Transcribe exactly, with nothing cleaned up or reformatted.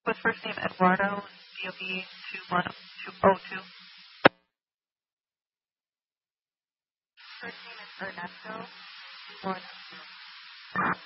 With first name Eduardo, D O B two one two oh two. First name is Ernesto, one zero.